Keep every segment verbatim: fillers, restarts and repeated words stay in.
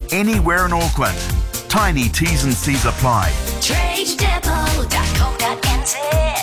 anywhere in Auckland. Tiny T's and C's apply. trade depot dot co dot n z.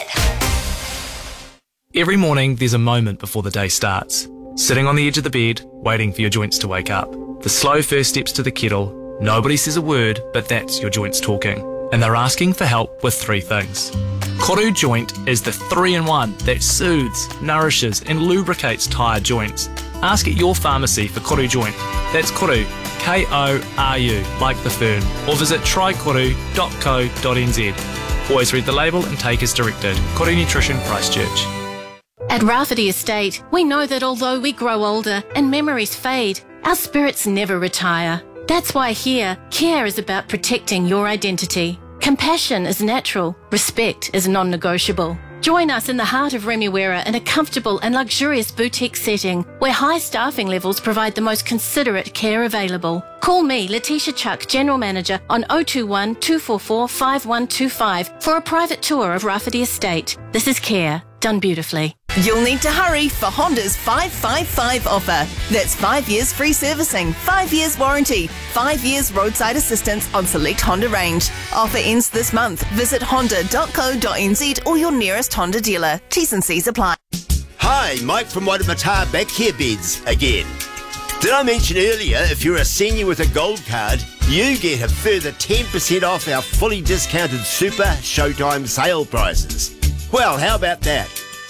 Every morning, there's a moment before the day starts. Sitting on the edge of the bed, waiting for your joints to wake up. The slow first steps to the kettle. Nobody says a word, but that's your joints talking. And they're asking for help with three things. Koru Joint is the three-in-one that soothes, nourishes and lubricates tired joints. Ask at your pharmacy for Koru Joint. That's Koru, K O R U, like the fern. Or visit try koru dot co dot n z. Always read the label and take as directed. Koru Nutrition, Christchurch. At Rafferty Estate, we know that although we grow older and memories fade, our spirits never retire. That's why here, care is about protecting your identity. Compassion is natural. Respect is non-negotiable. Join us in the heart of Remuera in a comfortable and luxurious boutique setting where high staffing levels provide the most considerate care available. Call me, Letitia Chuck, General Manager, on oh two one, two four four, five one two five for a private tour of Rafferty Estate. This is care, done beautifully. You'll need to hurry for Honda's five five five offer. That's five years free servicing, five years warranty, five years roadside assistance on select Honda range. Offer ends this month. Visit honda dot co dot n z or your nearest Honda dealer. T's and C's apply. Hi, Mike from Waitemata Back Here Beds again. Did I mention earlier, if you're a senior with a gold card, you get a further ten percent off our fully discounted Super Showtime sale prices? Well, how about that?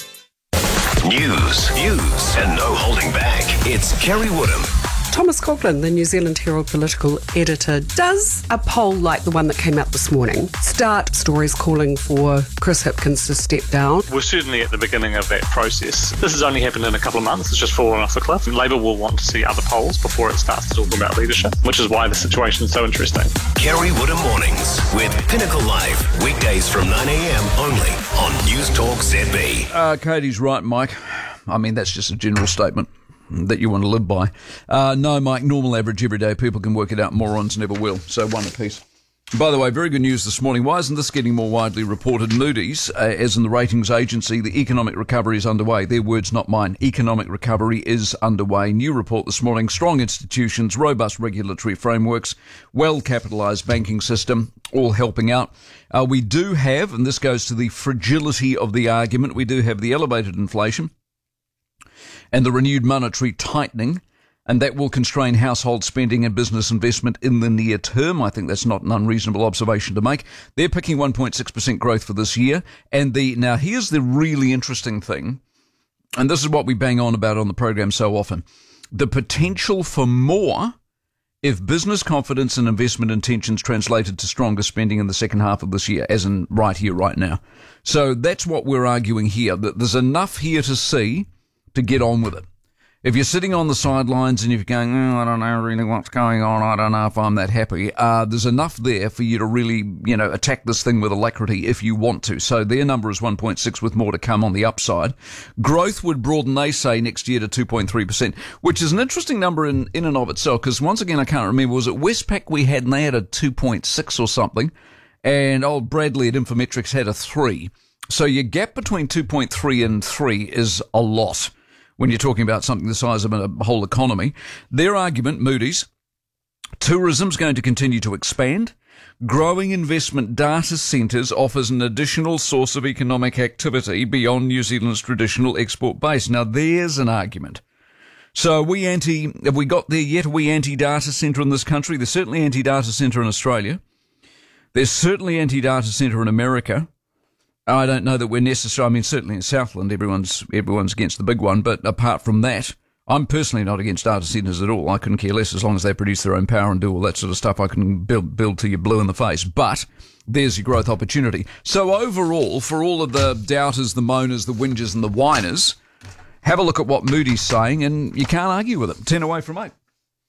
News, views, and no holding back. It's Kerry Woodham. Thomas Coughlin, the New Zealand Herald political editor, does a poll like the one that came out this morning start stories calling for Chris Hipkins to step down? We're certainly at the beginning of that process. This has only happened in a couple of months. It's just fallen off the cliff. Labour will want to see other polls before it starts to talk about leadership, which is why the situation is so interesting. Kerry Woodham Mornings with Pinnacle Live. Weekdays from nine a.m. only on News Talk Z B. Uh, Katie's right, Mike. I mean, that's just a general statement that you want to live by. Uh, no, Mike, normal, average, everyday people can work it out. Morons never will. So one apiece. By the way, very good news this morning. Why isn't this getting more widely reported? Moody's, uh, as in the ratings agency, the economic recovery is underway. Their words, not mine. Economic recovery is underway. New report this morning. Strong institutions, robust regulatory frameworks, well-capitalised banking system, all helping out. Uh, we do have, and this goes to the fragility of the argument, we do have the elevated inflation and the renewed monetary tightening, and that will constrain household spending and business investment in the near term. I think that's not an unreasonable observation to make. They're picking one point six percent growth for this year. And the now here's the really interesting thing, and this is what we bang on about on the program so often. The potential for more if business confidence and investment intentions translated to stronger spending in the second half of this year, as in right here, right now. So that's what we're arguing here, that there's enough here to see to get on with it. If you're sitting on the sidelines and you're going, oh, I don't know really what's going on, I don't know if I'm that happy, uh, there's enough there for you to really, you know, attack this thing with alacrity if you want to. So their number is one point six with more to come on the upside. Growth would broaden, they say, next year to two point three percent, which is an interesting number in, in and of itself, because once again, I can't remember, was it Westpac we had, and they had a two point six or something, and old Bradley at Infometrics had a three. So your gap between two point three and three is a lot when you're talking about something the size of a whole economy. Their argument, Moody's, tourism's going to continue to expand. Growing investment data centres offers an additional source of economic activity beyond New Zealand's traditional export base. Now, there's an argument. So are we anti, have we got there yet? Are we anti-data centre in this country? There's certainly anti-data centre in Australia. There's certainly anti-data centre in America. I don't know that we're necessarily, I mean, certainly in Southland, everyone's everyone's against the big one, but apart from that, I'm personally not against data centres at all. I couldn't care less as long as they produce their own power and do all that sort of stuff. I can build, build till you're blue in the face, but there's your growth opportunity. So overall, for all of the doubters, the moaners, the whingers and the whiners, have a look at what Moody's saying and you can't argue with it. Ten away from eight.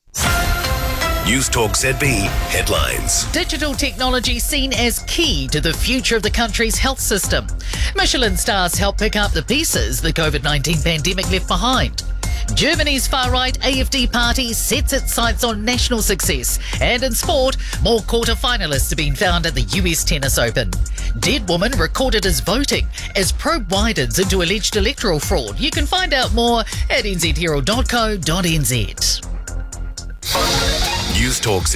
News Talk Z B headlines. Digital technology seen as key to the future of the country's health system. Michelin stars help pick up the pieces the COVID nineteen pandemic left behind. Germany's far-right A F D party sets its sights on national success. And in sport, more quarter-finalists have been found at the U S Tennis Open. Dead woman recorded as voting as probe widens into alleged electoral fraud. You can find out more at n z herald dot co dot n z. News Talk